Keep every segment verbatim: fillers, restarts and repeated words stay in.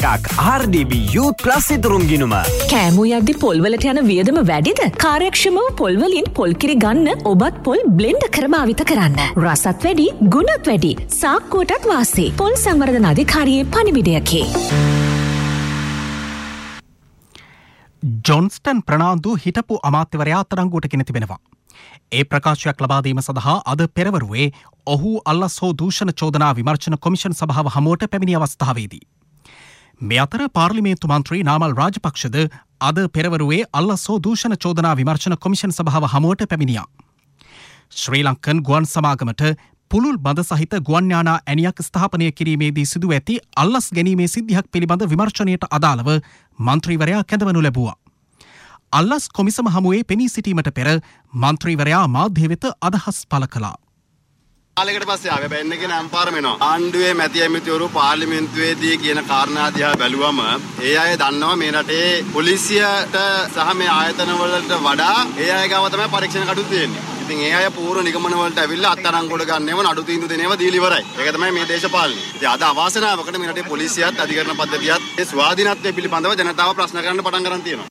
එකක් ආර් ඩී බී Youth Plus ඉදරුම් ගිණුම. කෑමෝ යද්දි පොල්වලට යන වියදම වැඩිද? කාර්යක්ෂමව පොල් වලින් පොල් කිරි ගන්න ඔබත් පොල් බ්ලෙන්ඩ් කර භාවිත කරන්න. රසත් වැඩි, ගුණත් වැඩි. සාක්කුවටත් වාසි. පොල් සංවර්ධන අධිකාරියේ පණිවිඩයකි. ජොන්ස්ටන් ප්‍රනාන්දු හිටපු අමාත්‍යවරයා අත්අඩංගුවට ගෙන තිබෙනවා. ඒ ප්‍රකාශයක් ලබා දීම සඳහා අද පෙරවරුවේ ඔහු අල්ලස් හෝ දූෂණ චෝදනා විමර්ශන කොමිෂන් සභාව හමුවට පැමිණි අවස්ථාවේදී මේ අතර පාර්ලිමේන්තු මන්ත්‍රී නාමල් රාජපක්ෂද අද පෙරවරුවේ අල්ලස් හෝ දූෂණ චෝදනා විමර්ශන කොමිෂන් සභාව හමුවට පැමිණියා. ශ්‍රී ලංකන් ගුවන් සමාගමට පුළුල් බඳ සහිත ගුවන් යානා ඇණියක් ස්ථාපනය කිරීමේදී සිදු ඇති අල්ලස් ගැනීමේ සිද්ධියක් පිළිබඳ විමර්ශනයට අදාළව මන්ත්‍රීවරයා කැඳවනු ලැබුවා. අල්ලස් කොමිසම හමුවේ පෙනී සිටීමට පෙර මන්ත්‍රීවරයා මාධ්‍ය වෙත අදහස් පළ කළා. කාලයකට පස්සේ ආවේ බෑන් එකේ නම් පාරම එනවා. ආණ්ඩුවේ මැති ඇමතිවරු පාර්ලිමේන්තුවේදී කියන කාරණා දිහා බැලුවම ඒ අය දන්නවා මේ රටේ පොලිසියට සහ මේ ආයතන වලට වඩා ඒ අය ගාව තමයි පරීක්ෂණ කටයුතු තියෙන්නේ. ඉතින් ඒ අය පූර්ව නිගමන වලට ඇවිල්ලා අත්අඩංගුවට ගන්නේම නඩු තීන්දුව දෙනේම දීලා ඉවරයි. ඒක තමයි මේ දේශපාලනය. ඉතින් අද අවාසනාවකට මේ රටේ පොලිසියත් අධිකරණ පද්ධතියත් ඒ ස්වාධීනත්වය පිළිබඳව ජනතාව ප්‍රශ්න කරන්න පටන් ගන්න තියෙනවා.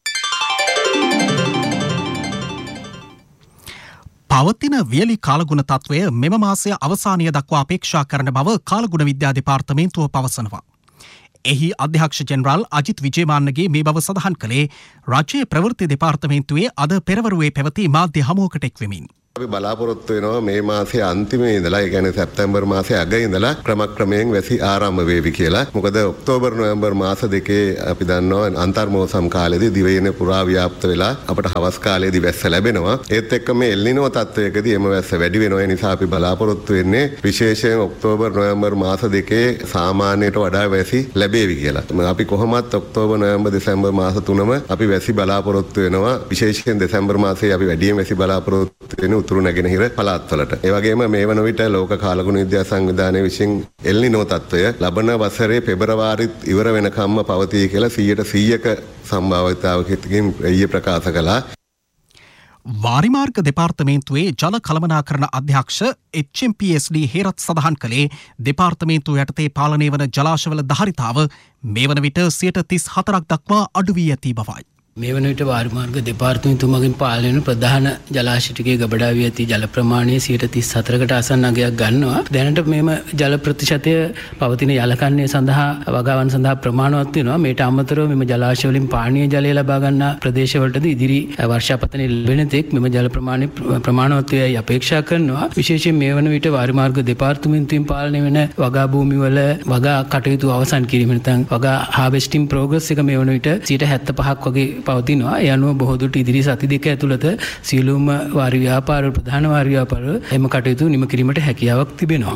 පවතින වියලි කාලගුණ තත්ත්වය මෙම මාසය අවසානය දක්වා අපේක්ෂා කරන බව කාලගුණ විද්‍යා දෙපාර්තමේන්තුව පවසනවා. එහි අධ්‍යක්ෂ ජෙනරාල් අජිත් විජේමාන්නගේ මේ බව සඳහන් කළේ රාජ්‍ය ප්‍රවෘත්ති දෙපාර්තමේන්තුවේ අද පෙරවරුවේ පැවති මාධ්‍ය හමුවකට එක්වෙමින්. අපි බලාපොරොත්තු වෙනවා මේ මාසයේ අන්තිමේ ඉඳලා ඒ කියන්නේ සැප්තැම්බර් මාසයේ අග ඉඳලා ක්‍රමක්‍රමයෙන් වැසි ආරම්භ වේවි කියලා. මොකද ඔක්තෝබර් නොවැම්බර් මාස දෙකේ අපි දන්නවා අන්තර්මෝසම් කාලෙදී දිවයින පුරා ව්‍යාප්ත වෙලා අපට හවස් කාලයේදී වැස්ස ලැබෙනවා. ඒත් එක්ක මේ එල්නිනෝ තත්ත්වයකදී එම වැස්ස වැඩි වෙනවා. ඒ නිසා අපි බලාපොරොත්තු වෙන්නේ විශේෂයෙන් ඔක්තෝබර් නොවැම්බර් මාස දෙකේ සාමාන්‍යයට වඩා වැසි ලැබේවි කියලා. අපි කොහොමත් ඔක්තෝබර් නොවැම්බර් දෙසැම්බර් මාස තුනම අපි වැසි බලාපොරොත්තු වෙනවා. විශේෂයෙන් දෙසැම්බර් මාසයේ අපි වැඩියෙන් වැසි බලාපොරොත්තු වෙන උතුරු නැගෙනහිර පළාත්වලට. ඒ වගේම මේ වන විට ලෝක කාලගුණ විද්‍යා සංවිධානයේ විසින් එල්නිනෝ තත්ත්වය ලබන වසරේ පෙබරවාරිත් ඉවර වෙනකම්ම පවතී කියලා සීයට සීයක සම්භාවිතාවකින් ඊයේ ප්‍රකාශ කළා. වාරිමාර්ග දෙපාර්තමේන්තුවේ ජල කළමනාකරණ අධ්‍යක්ෂ එච් එම් පී එස් ඩී හේරත් සඳහන් කළේ දෙපාර්තමේන්තුව යටතේ පාලනය වන ජලාශවල ධාරිතාව මේ වන විට සියයට තිස් හතරක් දක්වා අඩු වී ඇති බවයි. මේ වන විට වාරිමාර්ග දෙපාර්තමේන්තුව මගින් පාලනය වන ප්‍රධාන ජලාශ ටිකේ ගබඩා වී ඇති ජල ප්‍රමාණය සියයට තිස් හතරකට ආසන්න අගයක් ගන්නවා. දැනට මේම ජල ප්‍රතිශතය පවතින යලකන්නේ සඳහා වගාවන් සඳහා ප්‍රමාණවත් වෙනවා. මේට අමතරව මෙම ජලාශ වලින් පානීය ජලය ලබා ගන්නා ප්‍රදේශවලටද ඉදිරි වර්ෂාපතනය ලැබෙන තෙක් මෙම ජල ප්‍රමාණය ප්‍රමාණවත් වේයි අපේක්ෂා කරනවා. විශේෂයෙන් මේ වන විට වාරිමාර්ග දෙපාර්තමේන්තුවෙන් පාලනය වෙන වගා භූමිවල වගා කටයුතු අවසන් කිරීම නැත්නම් වගා හාර්වෙස්ටිං ප්‍රෝග්‍රස් එක මේ වන විට සියයට හැත්තෑ පහක් වගේ පවතිනවා. ඒ අනුව බොහෝ දුරට ඉදිරි සති දෙක ඇතුළත සියලුම වාරි ව්‍යාපාර ප්‍රධාන වාරි ව්‍යාපාර එම කටයුතු නිම කිරීමට හැකියාවක් තිබෙනවා.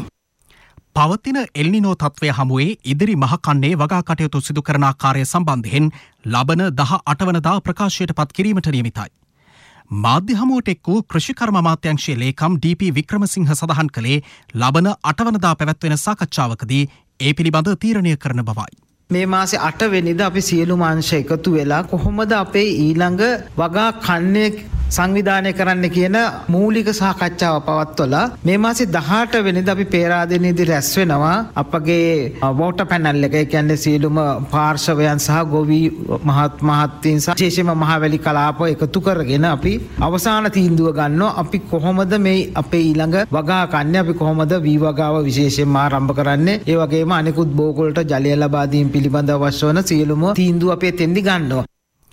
පවතින එල්නිනෝ තත්ත්වය හමුවේ ඉදිරි මහකන්නේ වගා කටයුතු සිදු කරන ආකාරය සම්බන්ධයෙන් ලබන දහ අට වනදා ප්‍රකාශයට පත් කිරීමට නියමිතයි. මාධ්‍ය හමුවට එක් වූ කෘෂිකර්ම අමාත්‍යාංශයේ ලේකම් ඩී පී වික්‍රමසිංහ සඳහන් කළේ ලබන අට වනදා පැවැත්වෙන සාකච්ඡාවකදී ඒ පිළිබඳ තීරණය කරන බවයි. මේ මාසේ අට වෙනිදා අපි සියලුම අංශ එකතු වෙලා කොහොමද අපේ ඊළඟ වගා කන්නේ සංවිධානය කරන්න කියන මූලික සාකච්ඡාව පවත්වලා මේ මාසේ දහඅට වෙනිදා අපි පේරාදෙණියේදී රැස් වෙනවා අපගේ වෝටර් පැනල් එක. ඒ කියන්නේ සියලුම පාර්ශවයන් සහ ගොවි මහත් මහත්වීන් සහ විශේෂයෙන්ම මහවැලි කලාප එකතු කරගෙන අපි අවසාන තීන්දුව ගන්නවා. අපි කොහොමද මේ අපේ ඊළඟ වගා කන්නේ අපි කොහොමද වී වගාව විශේෂයෙන්ම ආරම්භ කරන්නේ. ඒ වගේම අනිකුත් බෝගොල්ට ජලය ලබා දීම පිළිබඳව අවශ්‍ය වන සියලුම තීන්දුව අපේ තෙන්දි ගන්නවා.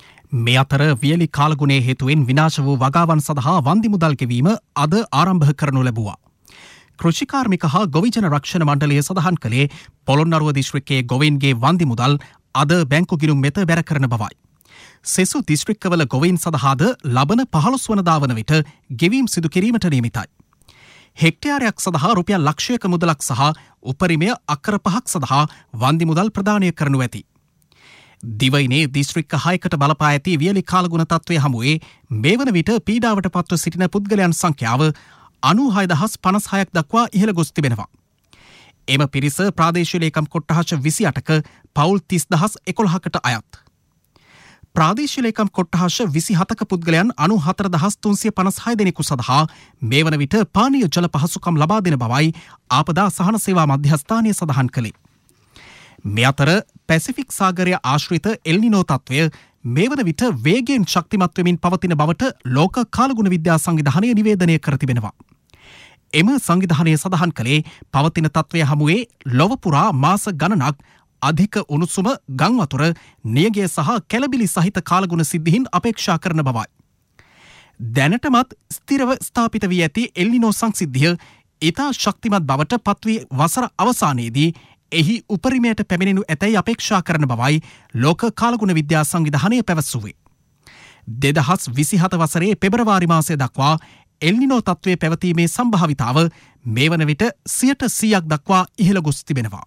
මේ අතර වියලි කාලගුණේ හේතුවෙන් විනාශ වූ වගාවන් සඳහා වන්දි මුදල් ගෙවීම අද ආරම්භ කරනු ලැබුවා. කෘෂිකාර්මික හා ගොවිජන රක්ෂණ මණ්ඩලය සඳහන් කළේ පොළොන්නරුව දිස්ත්‍රික්කයේ ගොවීන්ගේ වන්දි මුදල් අද බැංකු ගිණුම් වෙත බැර කරන බවයි. සෙසු දිස්ත්‍රික්කවල ගොවීන් සඳහාද ලබන පහළොස් වනදා වන විට ගෙවීම් සිදු කිරීමට නියමිතයි. හෙක්ටයාරයක් සඳහා රුපියල් ලක්ෂයක මුදලක් සහ උපරිමය අක්කර පහක් සඳහා වන්දි මුදල් ප්‍රදානය කරනු ඇති. දිවයිනේ දිස්ත්‍රික්ක හයකට බලපා ඇති වියලි කාලගුණ තත්ත්වය හමුවේ මේ වන විට පීඩාවට පත්ව සිටින පුද්ගලයන් සංඛ්‍යාව අනූහය දහස් පනස් හයක් දක්වා ඉහළ ගොස් තිබෙනවා. එම පිරිස ප්‍රාදේශීය ලේකම් කොට්ටහස විසි අටක පවුල් තිස් දහස් එකොළහකට අයත්. ප්‍රාදේශීය ලේකම් කොට්ටහස විසි හතක පුද්ගලයන් අනූහතර දහස් තුන්සිය පනස් හය දෙනෙකු සඳහා මේ වන විට පානීය ජල පහසුකම් ලබා දෙන බවයි ආපදා සහන සේවා මධ්‍යස්ථානය සඳහන් කළේ. මේ අතර පැසිෆික් සාගරය ආශ්‍රිත එල්නිනෝ තත්ත්වය මේ වන විට වේගයෙන් ශක්තිමත් වෙමින් පවතින බවට ලෝක කාලගුණ විද්‍යා සංවිධානය නිවේදනය කර තිබෙනවා. එම සංවිධානය සඳහන් කළේ පවතින තත්ත්වය හමුවේ ලොව පුරා මාස ගණනක් අධික උණුසුම ගංවතුර නියගය සහ කැලබිලි සහිත කාලගුණ සිද්ධිහින් අපේක්ෂා කරන බවයි. දැනටමත් ස්ථිරව ස්ථාපිත වී ඇති එල්නිනෝ සංසිද්ධිය ඉතා ශක්තිමත් බවට පත්වී වසර අවසානයේදී එහි උපරිමයට පැමිණෙනු ඇතැයි අපේක්ෂා කරන බවයි ලෝක කාලගුණ විද්‍යා සංවිධානය පැවසුවේ. දෙදහස් විසිහත වසරේ පෙබරවාරි මාසය දක්වා එල්නිනෝ තත්ත්වය පැවතීමේ සම්භාවිතාව මේ වන විට සියයට සීයක් දක්වා ඉහළ ගොස් තිබෙනවා.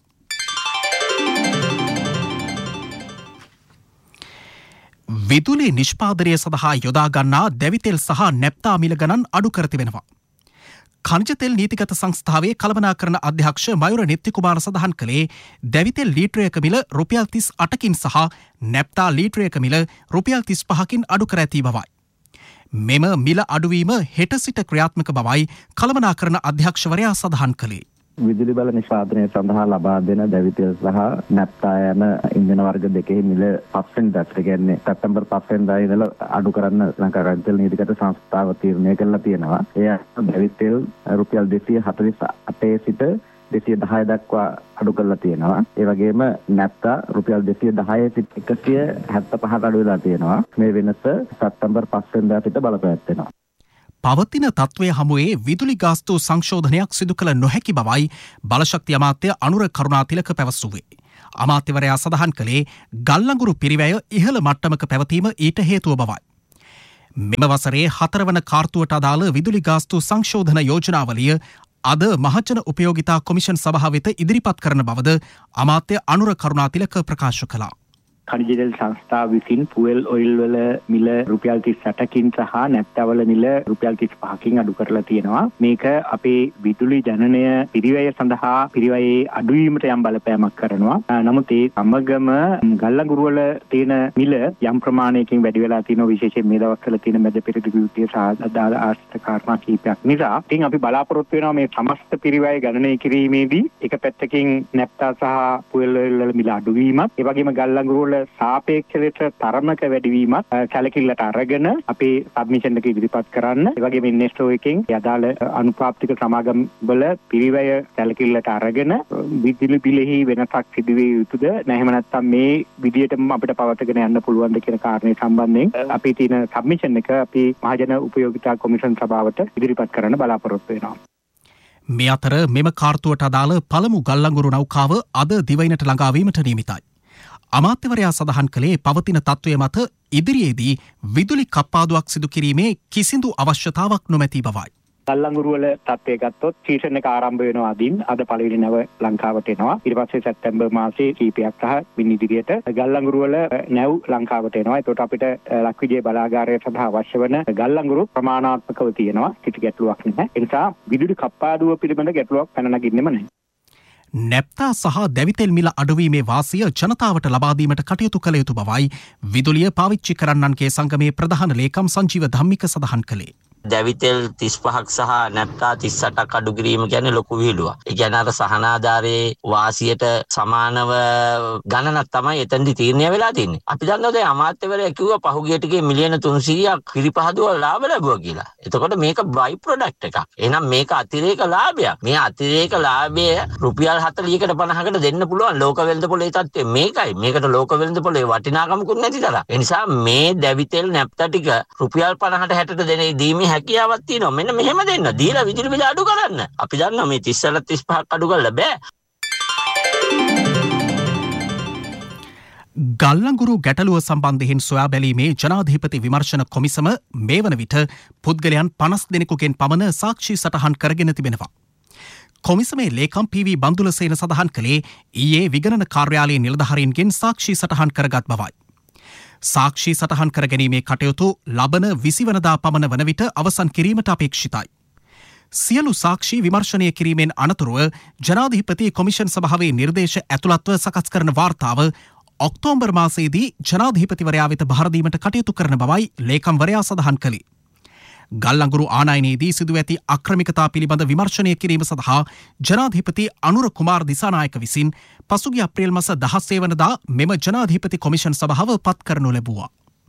විදුලි නිෂ්පාදනය සඳහා යොදා ගන්නා දැවිතෙල් සහ නැප්තා මිල ගණන් අඩු කර තිබෙනවා. ඛනිජ තෙල් නීතිගත සංස්ථාවේ කළමනාකරණ අධ්‍යක්ෂ මයුර නිත්‍යකුමාර සඳහන් කළේ දැවිතෙල් ලීටරයක මිල රුපියල් තිස් අටකින් සහ නැප්තා ලීටරයක මිල රුපියල් තිස් පහකින් අඩු කර ඇති බවයි. මෙම මිල අඩුවීම හෙට සිට ක්‍රියාත්මක බවයි කළමනාකරණ අධ්‍යක්ෂවරයා සඳහන් කළේ. විදුලි බල නිෂ්පාදනය සඳහා ලබා දෙන දැවිතෙල් සහ නැප්තා යන ඉන්ධන වර්ග දෙකේ මිල පස් වෙනිදාට කියන්නේ සැප්තැම්බර් පස් වෙනිදා ඉඳලා අඩු කරන්න ලංකා රාජ්‍ය තෙල් නීතිගත සංස්ථාව තීරණය කළා තියෙනවා. එය දැවිතෙල් රුපියල් දෙසිය හතළිස් අටේ සිට දෙසිය දහය දක්වා අඩු කරලා තියෙනවා. ඒ වගේම නැප්තා රුපියල් දෙසිය දහය සිට එකසිය හැත්තෑ පහට අඩු වෙලා තියෙනවා. මේ වෙනස සැප්තැම්බර් පස් වෙනිදා සිට බලපෑවෙනවා. පවතින තත්ත්වය හමුවේ විදුලි ගාස්තු සංශෝධනයක් සිදු කළ නොහැකි බවයි බලශක්ති අමාත්‍ය අනුර කරුණාතිලක පැවසුවේ. අමාත්‍යවරයා සඳහන් කළේ ගල්ලඟුරු පිරිවැය ඉහළ මට්ටමක පැවතීම ඊට හේතුව බවයි. මෙම වසරේ හතරවන කාර්තුවට අදාළ විදුලි ගාස්තු සංශෝධන යෝජනාවලිය අද මහජන උපයෝගිතා කොමිෂන් සභාව වෙත ඉදිරිපත් කරන බවද අමාත්‍ය අනුර කරුණාතිලක ප්‍රකාශ කළා. ඛනිජ තෙල් සංස්ථාව විසින් ෆුවල් ඔයිල් වල මිල රුපියල් තිස් අටකින් සහ නැප්තා වල මිල රුපියල් තිස් පහකින් අඩු කරලා තියෙනවා. මේක අපේ විදුලි ජනනය පිරිවැය සඳහා පිරිවැයේ අඩුවීමට යම් බලපෑමක් කරනවා. නමුත් ඒ සමගම ගල්ලඟුරු වල තියෙන මිල යම් ප්‍රමාණයකින් වැඩි වෙලා තියෙනවා, විශේෂයෙන් මේ දවස්වල තියෙන මැද පෙරදිග යුද්ධය සහ අදාළ ආර්ථික කාරණා කීපයක් නිසා. ඉතින් අපි බලාපොරොත්තු වෙනවා මේ සමස්ත පිරිවැය ගණනය කිරීමේදී එක පැත්තකින් නැප්තා සහ ෆුවල් ඔයිල් වල මිල අඩුවීමත්, ඒ වගේම ගල්ලඟුරු සාපේක්ෂ ලෙස තරමක වැඩිවීමත් සැලකිල්ලට අරගෙන අපේ සබ්මිෂන් එක ඉදිරිපත් කරන්න. ඒ වගේම ඉන්වෙස්ටර් එකෙන් යදාළ අනුපාතික සමාගම් වල පිරිවැය සැලකිල්ලට අරගෙන විදුලි බිලෙහි වෙනසක් සිදු විය යුතුද නැහැ නැත්නම් මේ විදියටම අපිට පවත්වාගෙන යන්න පුළුවන්ද කියන කාරණේ සම්බන්ධයෙන් අපේ තියෙන සබ්මිෂන් එක අපි මහජන උපයෝගිතා කොමිෂන් සභාවට ඉදිරිපත් කරන්න බලාපොරොත්තු වෙනවා. මේ අතර මෙම කාර්තුවට අදාළ පළමු ගල්ලඟුරු නෞකාව අද දිවයිනට ළඟාවීමට නියමිතයි. අමාත්‍යවරයා සඳහන් කළේ පවතින තත්ත්වය මත ඉදිරියේදී විදුලි කප්පාදුවක් සිදු කිරීමේ කිසිදු අවශ්‍යතාවක් නොමැති බවයි. ගල්ලඟුරු වල තත්ත්වය ගත්තොත් සීසන් එක ආරම්භ වෙනවා අදින්. අද පළවෙනි නැව ලංකාවට එනවා. ඊට පස්සේ සැප්තැම්බර් මාසයේ කීපයක් සහ මින් ඉදිරියට ගල්ලඟුරු වල නැව් ලංකාවට එනවා. ඒකට අපිට ලක්විජය බලාගාරය සඳහා අවශ්‍ය වන ගල්ලඟුරු ප්‍රමාණාත්මකව තියෙනවා. කිසි ගැටලුවක් නැහැ. ඒ නිසා විදුලි කප්පාදුව පිළිබඳ ගැටලුවක් පැන නගින්නෙම නැහැ. නැප්තා සහ දැවිතෙල් මිල අඩුවීමේ වාසිය ජනතාවට ලබාදීමට කටයුතු කළ යුතු බවයි විදුලිය පාවිච්චි කරන්නන්ගේ සංගමේ ප්‍රධාන ලේකම් සංජීව ධම්මික සඳහන් කළේ. දැවිතෙල් තිස් පහක් සහ නැප්තා තිස් අටක් අඩු කිරීම කියන්නේ ලොකු විහිළුවක්. ඒ කියන්නේ අර සහනාධාරයේ වාසියට සමානව ගණනක් තමයි එතනදි තීරණය වෙලා තියෙන්නේ. අපි දන්නවා දැන් අමාත්‍යවරයා කිව්වා පහුගිය ටිකේ මිලියන තුන්සීයක් පිරිපහදුව ලාභ ලැබුවා කියලා. එතකොට මේක බයි ප්‍රොඩක්ට් එකක්. එහෙනම් මේක අතිරේක ලාභයක්. මේ අතිරේක ලාභය රුපියල් හතළිහකට පනහකට දෙන්න පුළුවන් ලෝක වෙළඳ පොලේ තත්ත්වය මේකයි. මේකට ලෝක වෙළඳ පොලේ වටිනාකමකුත් නැති තරම්. ඒ නිසා මේ දැවිතෙල් නැප්තා ටික රුපියල් පනහට හැටට දෙනේ දීමේ හැකියාවක් තියෙනවා. මෙන්න මෙහෙම දෙන්න. දීලා විදුලි බිල අඩු කරන්න. අපි දන්නවා මේ තිස් අට තිස් පහක් අඩු කරලා බෑ. ගල්ලඟුරු ගැටලුව සම්බන්ධයෙන් සොයා බැලීමේ ජනාධිපති විමර්ශන කොමිසම මේ වන විට පුද්ගලයන් පනස් දෙනෙකුගෙන් පමණ සාක්ෂි සටහන් කරගෙන තිබෙනවා. කොමිසමේ ලේකම් පී.වී. බන්දුලසේන සඳහන් කළේ ඊයේ විගණන කාර්යාලයේ නිලධාරීන්ගෙන් සාක්ෂි සටහන් කරගත් බවයි. සාක්ෂි සටහන් කර ගැනීමේ කටයුතු ලබන විසිවනදා පමණ වන විට අවසන් කිරීමට අපේක්ෂිතයි. සියලු සාක්ෂි විමර්ශනය කිරීමෙන් අනතුරුව ජනාධිපති කොමිෂන් සභාවේ නිර්දේශ ඇතුළත්ව සකස් කරන වාර්තාව ඔක්තෝබර් මාසයේදී ජනාධිපතිවරයා වෙත බහරදීමට කටයුතු කරන බවයි ලේකම්වරයා සඳහන් කළේ. ගල්ලංගුරු ආනයනයේදී සිදුව ඇති අක්‍රමිකතා පිළිබඳ විමර්ශනය කිරීම සඳහා ජනාධිපති අනුර කුමාර දිසානායක විසින් පසුගිය අප්‍රේල් මාස දහසේ වනදා මෙම ජනාධිපති කොමිෂන් සභාව පත් කරනු ලැබුවා.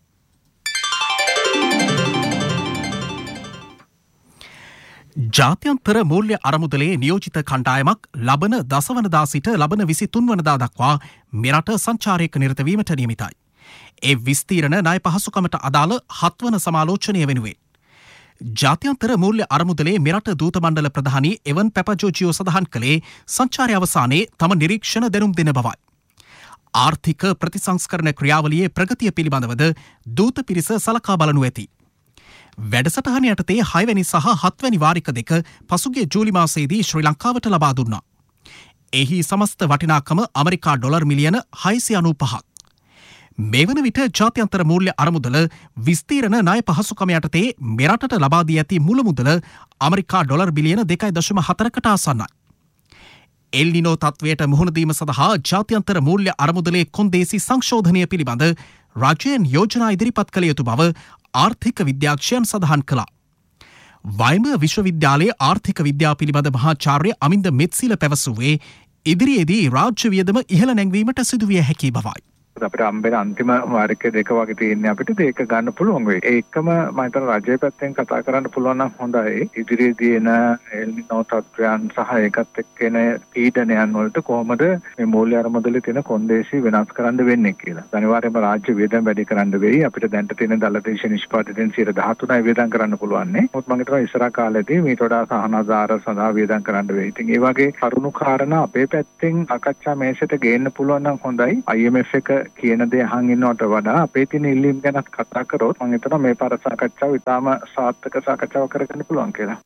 ජාත්‍යන්තර මූල්‍ය අරමුදලේ නියෝජිත කණ්ඩායමක් ලබන දසවනදා සිට ලබන විසි තුන් වනදා දක්වා මෙරට සංචාරයක නිරතවීමට නියමිතයි. ඒ විස්තීරණ ණය පහසුකමට අදාළ හත්වන සමාලෝචනය වෙනුවෙන්. ජාත්‍යන්තර මූල්‍ය අරමුදලේ මෙරට දූත මණ්ඩල ප්‍රධානී එවන් පැපජෝජියෝ සඳහන් කළේ සංචාරය අවසානයේ තම නිරීක්ෂණ දැනුම් දෙන බවයි. ආර්ථික ප්‍රතිසංස්කරණ ක්‍රියාවලියේ ප්‍රගතිය පිළිබඳවද දූත පිරිස සලකා බලනු ඇති. වැඩසටහන යටතේ හයවැනි සහ හත්වැනි වාරික දෙක පසුගිය ජූලි මාසයේදී ශ්‍රී ලංකාවට ලබා දුන්නා. එහි සමස්ත වටිනාකම ඇමරිකා ඩොලර් මිලියන හයසිය අනූපහක්. මේ වන විට ජාත්‍යන්තර මූල්‍ය අරමුදල විස්තීරණ ණය පහසුකම යටතේ මෙරටට ලබා දී ඇති මුල මුදල ඇමරිකා ඩොලර් බිලියන දෙකයි දශම හතරකට ආසන්නයි. එල් නිනෝ තත්වයට මුහුණ දීම සඳහා ජාත්‍යන්තර මූල්‍ය අරමුදලේ කොන්දේසි සංශෝධනය පිළිබඳ රජයෙන් යෝජනා ඉදිරිපත් කළ යුතු බව ආර්ථික විද්‍යාඥයන් සඳහන් කළා. වයිම විශ්වවිද්‍යාලයේ ආර්ථික විද්‍යාව පිළිබඳ මහාචාර්ය අමින්ද මෙත්සිල පැවසුවේ ඉදිරියේදී රාජ්‍ය වියදම ඉහළ නැංවීමට සිදුවිය හැකි බවයි. අපිට අම්බෙන අන්තිම වාරික දෙක වගේ තියෙන්නේ අපිට ඒක ගන්න පුළුවන් වෙයි. ඒකම මම හිතන රජයේ පැත්තෙන් කතා කරන්න පුළුවන් නම් හොඳයි. ඉදිරියේදී එන එල් නිනෝ තත්ත්වයන් සහ ඒකත් එක්ක එන පීඩනයන් වලට කොහොමද මේ මූල්‍ය අරමුදලේ තියෙන කොන්දේසි වෙනස් කරන්න වෙන්නේ කියලා. අනිවාර්යයෙන්ම රාජ්‍ය වියදම් වැඩි කරන්න වෙයි. අපිට දැනට තියෙන දලදේශ නිෂ්පාදිතෙන් සියයට දහතුනයි වියදම් කරන්න පුළුවන් නේ. මොකද මම හිතනවා ඉස්සරහ කාලෙදී මේට වඩා සහනාධාර සඳහා වියදම් කරන්න වෙයි. ඉතින් ඒ වගේ කරුණු කාරණා අපේ පැත්තෙන් සාකච්ඡා මේසෙට ගේන්න පුළුවන් නම් හොඳයි. ආයි එම් එෆ් එක කියන දේ අහන් ඉන්නවට වඩා අපේ තියෙන ඉල්ලීම් ගැන කතා කරොත් මම හිතනවා මේ පාර සාකච්ඡාව ඉතාම සාර්ථක සාකච්ඡාවක් කරගන්න පුළුවන් කියලා.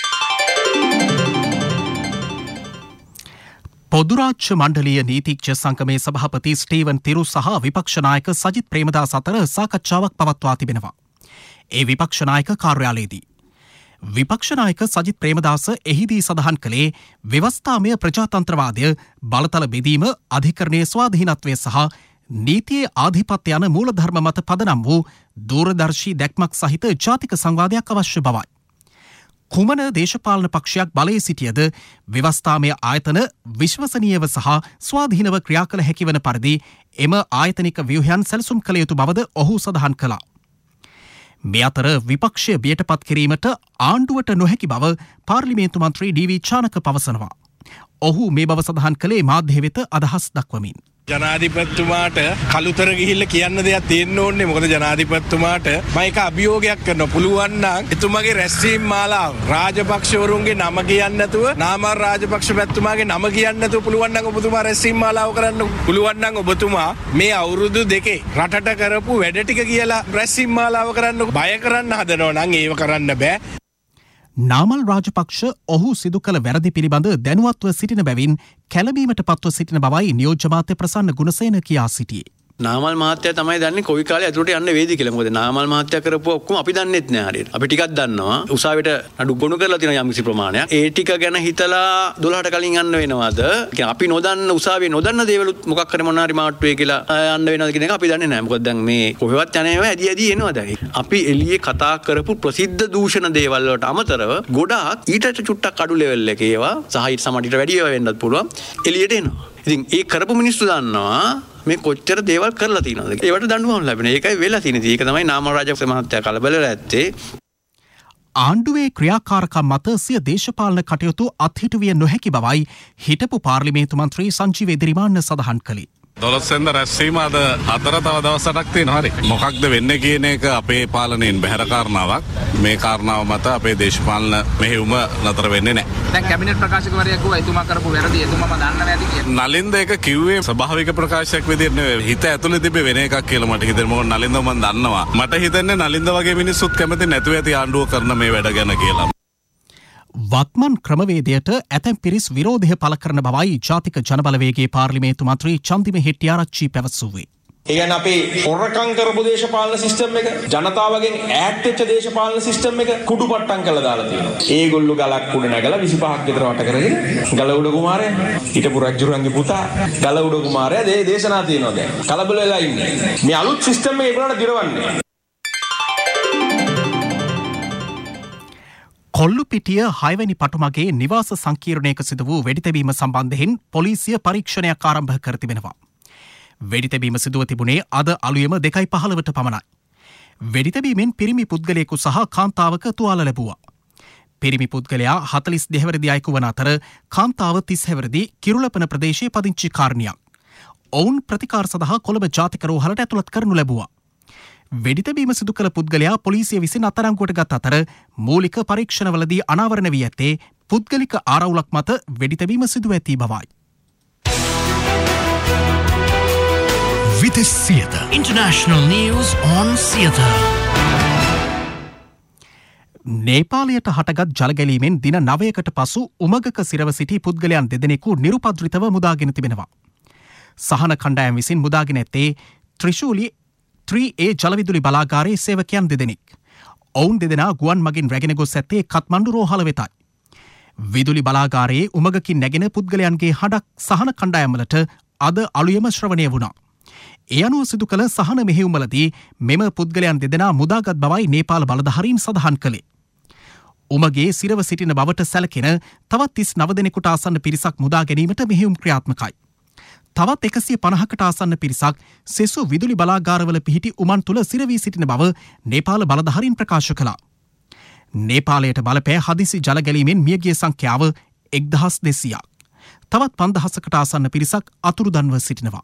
පොදුරාජ්‍ය මණ්ඩලීය නීතිඥ සංගමේ සභාපති ස්ටීවන් තිරු සහ විපක්ෂ නායක සජිත් ප්‍රේමදාස අතර සාකච්ඡාවක් පවත්වා තිබෙනවා. ඒ විපක්ෂ නායක කාර්යාලයේදී විපක්ෂ නායක සජිත් ප්‍රේමදාස එහිදී සඳහන් කළේ ව්‍යවස්ථාමය ප්‍රජාතන්ත්‍රවාදය, බලතල බෙදීම, අධිකරණයේ ස්වාධීනත්වය සහ නීතියේ ආධිපත්‍ය යන මූලධර්ම මත පදනම් වූ දූරදර්ශී දැක්මක් සහිත ජාතික සංවාදයක් අවශ්‍ය බවයි. කුමන දේශපාලන පක්ෂයක් බලයේ සිටියද ව්‍යවස්ථාමය ආයතන විශ්වසනීයව සහ ස්වාධීනව ක්‍රියා කළ හැකි වන පරිදි එම ආයතනික ව්‍යුහයන් සැලසුම් කළ යුතු බවද ඔහු සඳහන් කළා. මේ අතර විපක්ෂය බියට පත් කිරීමට ආණ්ඩුවට නොහැකි බව පාර්ලිමේන්තු මන්ත්‍රී ඩී.වී. චානක පවසනවා. ඔහු මේ බව සඳහන් කළේ මාධ්‍ය වෙත අදහස් දක්වමින්. ජනාධිපතිතුමාට කළුතර ගිහිල්ලා කියන්න දෙයක් තියෙන්න ඕනේ. මොකද ජනාධිපතිතුමාට මම එක අභියෝගයක් කරනවා. පුළුවන් නම් එතුමාගේ රැස්වීම මාලාව රාජපක්ෂවරුන්ගේ නම කියන්නේ නැතුව, නාමල් රාජපක්ෂ පැතුමාගේ නම කියන්නේ නැතුව පුළුවන් නම් ඔබතුමා රැස්වීම මාලාව කරන්න. පුළුවන් නම් ඔබතුමා මේ අවුරුදු දෙකේ රටට කරපු වැඩ ටික කියලා රැස්වීම මාලාව කරන්න. බය කරන්න හදනවා නම් ඒව කරන්න බෑ. නාමල් රාජපක්ෂ ඔහු සිදු කළ වැරදි පිළිබඳ දැනුවත්ව සිටින බැවින් කැළඹීමට පත්ව සිටින බවයි නියෝජ්‍ය මාත්‍ය ප්‍රසන්න ගුණසේන කියා සිටියේ. නාමල් මහත්තයා තමයි දන්නේ කොයි කාලේ ඇතුළට යන්න වේද කියලා. මොකද නාමල් මහත්තයා කරපුව ඔක්කොම අපි දන්නෙත් නෑ හරියට. අපි ටිකක් දන්නවා. උසාවියට නඩු ගොනු කරලා තියෙන යම්කිසි ප්‍රමාණයක්. ඒ ටික ගැන හිතලා දොළහට කලින් යන්න වෙනවද? කියන්නේ අපි නොදන්න උසාවියේ නොදන්න දේවලුත් මොකක් කරේ මොනවා හරි මාට්ටුවේ කියලා යන්න වෙනවද කියන එක අපි දන්නේ නෑ. මොකද දැන් මේ කොහෙවත් යන්නේ නැහැ ඇදි ඇදි එනවා දැන්. අපි එළියේ කතා කරපු ප්‍රසිද්ධ දූෂණ දේවල් වලට අමතරව ගොඩාක් ඊට චුට්ටක් අඩු ලෙවල් එකේ ඒවා සහ ඊට සමහරට වැඩි ඒවා වෙන්නත් පුළුවන් එළියට එනවා. ඉතින් ඒ කරපු මිනිස්සු දන්නවා මේ කොච්චර දේවල් කරලා තියෙනවද. ඒවට දඬුවම් ලැබෙන. ඒකයි වෙලා තියෙන්නේ. ඒක තමයි නාමල් රාජපක්ෂ මහත්තයා කලබලලා ඇත්තේ. ආණ්ඩුවේ ක්‍රියාකාරකම් මත සිය දේශපාලන කටයුතු අත්හිටුවිය නොහැකි බවයි හිටපු පාර්ලිමේන්තු මන්ත්‍රී සංජීව එදිරිමාන්න සඳහන් කළේ. දොළොස් වෙනිදා රැස්වීම අද හතර තව දවසක් තියෙනවා. හරි. මොකක්ද වෙන්නේ කියන එක අපේ පාලනයෙන් බැහැර කාරණාවක්. මේ කාරණාව මත අපේ දේශපාලන මෙහෙයුම නතර වෙන්නේ නැහැ. දැන් කැබිනට් ප්‍රකාශකවරයෙක් කිව්වා එතුමා කරපු වැරදි එතුමාම දන්නව ඇති කියලා. නලින්ද ඒක කිව්වේ ස්වභාවික ප්‍රකාශයක් විදිහට නෙවෙයි. හිත ඇතුලේ තිබ්බේ වෙන එකක් කියලා මට හිතෙනවා. මොකද නලින්ද මම දන්නවා. මට හිතන්නේ නලින්ද වගේ මිනිස්සුත් කැමති නැතුව ඇති ආණ්ඩුව කරන මේ වැඩ ගැන කියලා. වත්මන් ක්‍රමවේදයට ඇතැම් පිරිස් විරෝධය පළ කරන බවයි ජාතික ජනබලවේගයේ පාර්ලිමේන්තු මන්ත්‍රී චන්දිම හෙට්ටිආරච්චි පැවසුවේ. ඒ කියන්නේ අපේ හොරකම් කරපු දේශපාලන සිස්ටම් එක ජනතාවගෙන් ඈත් වෙච්ච දේශපාලන සිස්ටම් එක කුඩුපට්ටම් කරලා දාලා තියෙනවා. ඒගොල්ලෝ ගලක් උඩ නැගලා විසිපහක් විතර වට කරගෙන ගලඋඩ කුමාරයා හිටපු රජුරන්ගේ පුතා ගලඋඩ කුමාරයා දේ දේශනා තියෙනවා දැන්. කලබල වෙලා ඉන්නේ. මේ අලුත් සිස්ටම් එක ඒගොල්ලන්ට දිරවන්නේ. කොල්ලුපිටිය හයවැනි පටුමගේ නිවාස සංකීර්ණයක සිදු වූ වෙඩිතැබීම සම්බන්ධයෙන් පොලිසිය පරීක්ෂණයක් ආරම්භ කර තිබෙනවා. වෙඩිතැබීම සිදුව තිබුණේ අද අලුයම දෙකයි පහළවට පමණයි. වෙඩිතැබීමෙන් පිරිමි පුද්ගලයෙකු සහ කාන්තාවක තුවාල ලැබුවා. පිරිමි පුද්ගලයා හතලිස් දෙහැවරදි අයෙකු වන අතර කාන්තාව තිස් හැවරදි කිරුළපන ප්‍රදේශයේ පදිංචි කාරණියක්. ඔවුන් ප්‍රතිකාර සඳහා කොළඹ ජාතික රෝහලට ඇතුළත් කරනු ලැබුවා. වෙඩිතැබීම සිදු කළ පුද්ගලයා පොලිසිය විසින් අත්අඩංගුවට ගත් අතර මූලික පරීක්ෂණවලදී අනාවරණ වී ඇත්තේ පුද්ගලික ආරවුලක් මත වෙඩිතැබීම සිදුව ඇති බවයි. Vitis Theatre International News on Theatre. නේපාලයට හටගත් ජලගැලීමෙන් දින නවයකට පසු උමගක සිරව සිටි පුද්ගලයන් දෙදෙනෙකු නිරුපද්‍රිතව මුදාගෙන තිබෙනවා. සහන කණ්ඩායම් විසින් මුදාගෙන ඇත්තේ ත්‍රිශූලි ත්‍රී ඒ ජලවිදුලි බලාගාරයේ සේවකයන් දෙදෙනෙක්. ඔවුන් දෙදෙනා ගුවන් මගින් රැගෙන ගොස් ඇත්තේ කත්මණ්ඩු රෝහල වෙතයි. විදුලි බලාගාරයේ උමගකින් නැගෙන පුද්ගලයන්ගේ හඬක් සහන කණ්ඩායම්වලට අද අලුයම ශ්‍රවණය වුණා. ඒ අනුව සිදු කළ සහන මෙහෙයුම්වලදී මෙම පුද්ගලයන් දෙදෙනා මුදාගත් බවයි නේපාල බලධාරීන් සඳහන් කළේ. උමගේ සිරව සිටින බවට සැලකෙන තවත් තිස් නව දෙනෙකුට ආසන්න පිරිසක් මුදා ගැනීමට මෙහෙයුම් ක්‍රියාත්මකයි. තවත් එකසිය පනහකට ආසන්න පිරිසක් සෙසු විදුලි බලාගාරවල පිහිටි උමන් තුළ සිරවී සිටින බව නේපාල බලධාරීන් ප්‍රකාශ කළා. නේපාලයට බලපෑ හදිසි ජලගැලීමෙන් මියගිය සංඛ්‍යාව එක්දහස් දෙසියක්. තවත් පන්දහසකට ආසන්න පිරිසක් අතුරුදන්ව සිටිනවා.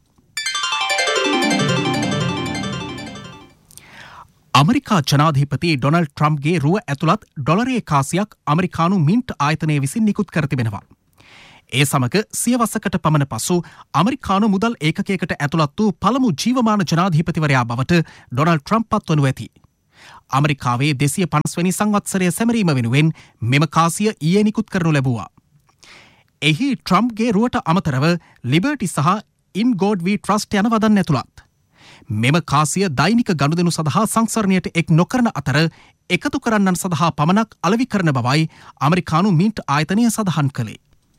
අමරිකා ජනාධිපති ඩොනල්ඩ් ට්‍රම්ප්ගේ රුව ඇතුළත් ඩොලරේ කාසියක් අමරිකානු මින්ට් ආයතනය විසින් නිකුත් කර තිබෙනවා. ඒ සමග සියවසකට පමණ පසු අමරිකානු මුදල් ඒකකයකට ඇතුළත් වූ පළමු ජීවමාන ජනාධිපතිවරයා බවට ඩොනල්ඩ් ට්‍රම්ප් පත්වනු ඇති. අමරිකාවේ දෙසිය පනස්වැනි සංවත්සරය සැමරීම වෙනුවෙන් මෙම කාසිය ඊයේ නිකුත් කරනු ලැබුවා. එහි ට්‍රම්ප්ගේ රුවට අමතරව ලිබර්ටි සහ ඉන්ගෝඩ්වී ට්‍රස්ට් යන වදන් ඇතුළත්. මෙම කාසිය දෛනික ගනුදෙනු සඳහා සංසරණයට එක් නොකරන අතර එකතු කරන්නන් සඳහා පමණක් අලෙවි කරන බවයි අමරිකානු මින්ට් ආයතනය සඳහන් කළේ.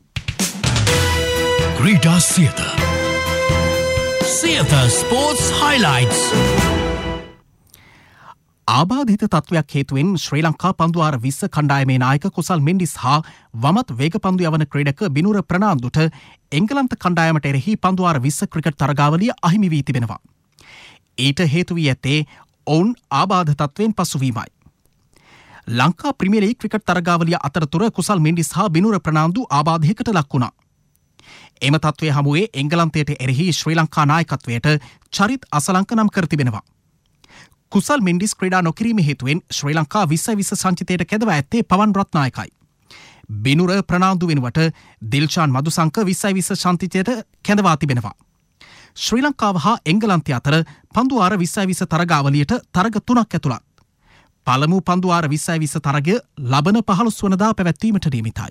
Krita Theatre Theatre Sports Highlights. ආබාධිත තත්ත්වයක් හේතුවෙන් ශ්‍රී ලංකා පන්දුවාර විස්ස කණ්ඩායමේ නායක කුසල් මෙන්ඩිස් හා වමත් වේග පන්දු යවන ක්‍රීඩක බිනුර ප්‍රනාන්දුට එංගලන්ත කණ්ඩායමට එරෙහි පන්දුවාර විස්ස ක්‍රිකට් තරගාවලිය අහිමි වී තිබෙනවා. ඊට හේතු වී ඇත්තේ ඔවුන් ආබාධ තත්ත්වයෙන් පසුවීමයි. ලංකා ප්‍රීමියර් ලීග් ක්‍රිකට් තරගාවලිය අතරතුර කුසල් මෙන්ඩිස් හා බිනුර ප්‍රනාන්දු ආබාධයකට ලක් වුණා. එම තත්ත්වය හමුවේ එංගලන්තයට එරෙහි ශ්‍රී ලංකා නායකත්වයට චරිත් අසලංක නම් කර තිබෙනවා. කුසල් මෙන්ඩිස් ක්‍රීඩා නොකිරීම හේතුවෙන් ශ්‍රී ලංකා විස්ස විස්ස සංචිතයට කැදව ඇත්තේ පවන් රත්නායකයි. බිනුර ප්‍රනාන්දු වෙනුවට දිල්ෂාන් මදුසංක විස්ස විස්ස සංචිතයට කැඳවා තිබෙනවා. ශ්‍රී ලංකාව හා එංගලන්තය අතර පන්දුවාර විස්ස විස්ස තරගාවලියට තරග තුනක් ඇතුළත්. පළමු පන්දුවාර විස්ස විස්ස තරගය ලබන පහළොස් වනදා පැවැත්වීමට නියමිතයි.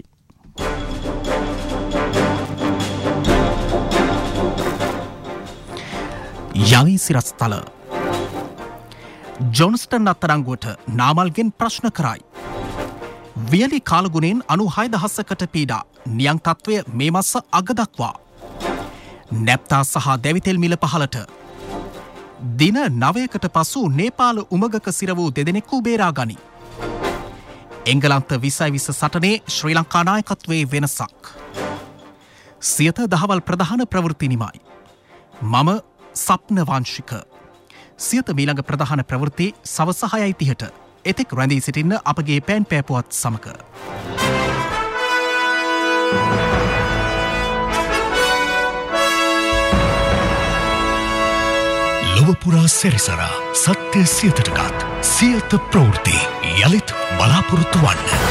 යලි සිරස්තල ජොන්ස්ටන් අත්තරංගුවට නාමල්ගෙන් ප්‍රශ්න කරයි. වියලි කාලගුණයෙන් අනුහය දහසකට පීඩා නියං තත්ත්වය මේ මස්ස අග දක්වා. නැප්තා සහ දැවිතෙල් මිල පහලට. දින නවයකට පසු නේපාල උමගක සිර වූ දෙදෙනෙකු බේරා ගනි. එංගලන්ත විසයි විස සටනේ ශ්‍රී ලංකා නායකත්වයේ වෙනසක්. සියත දහවල් ප්‍රධාන ප්‍රවෘත්ති නිමයි. මම සප්න වංශික. සියත මීළඟ ප්‍රධාන ප්‍රවෘත්ති සවස හයයි තිහට එතෙක් රැඳී සිටින්න අපගේ පෑන් පෑපුවත් සමග. ලොවපුරා සැරිසරා සත්‍ය සියතටගත් සියත ප්‍රවෘත්ති යළිත් බලාපොරොත්තු වන්න.